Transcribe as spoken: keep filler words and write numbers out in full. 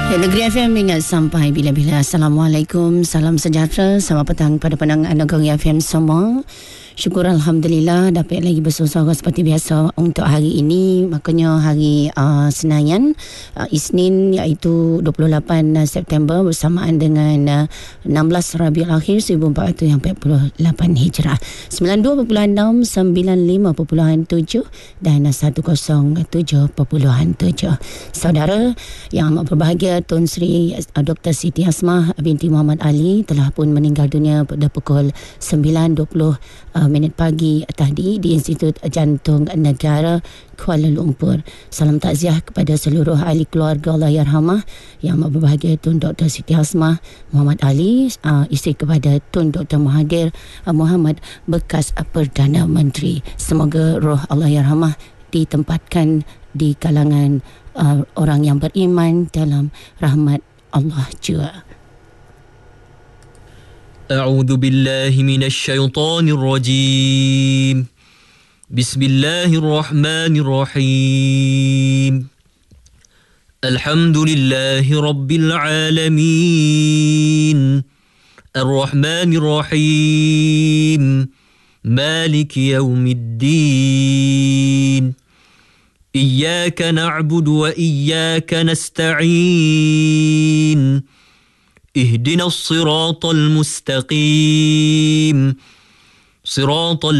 Negeri F M ingat sampai bila-bila. Assalamualaikum, salam sejahtera, selamat petang pada pendengar Negeri F M semua. Syukur Alhamdulillah dapat lagi bersuara seperti biasa untuk hari ini. Makanya hari uh, Senayan, uh, Isnin, iaitu dua puluh lapan September bersamaan dengan uh, enam belas Rabiul Akhir seribu empat ratus empat puluh lapan Hijrah, sembilan puluh dua perpuluhan enam, sembilan puluh lima perpuluhan tujuh dan seratus tujuh perpuluhan tujuh. Saudara yang amat berbahagia, Tun Sri uh, Doktor Siti Hasmah binti Muhammad Ali telah pun meninggal dunia pada pukul sembilan dua puluh uh, minit pagi tadi di Institut Jantung Negara Kuala Lumpur. Salam takziah kepada seluruh ahli keluarga Allahyarhamah. Yang amat berbahagia Tun Doktor Siti Hasmah Muhammad Ali, uh, isteri kepada Tun Doktor Mahathir uh, Mohamad bekas uh, Perdana Menteri. Semoga roh Allahyarhamah ditempatkan di kalangan uh, orang yang beriman dalam rahmat Allah jua. أعوذ بالله من الشيطان الرجيم بسم الله الرحمن الرحيم الحمد لله رب العالمين الرحمن الرحيم مالك يوم الدين إياك نعبد وإياك نستعين اهدنا الصراط المستقيم صراط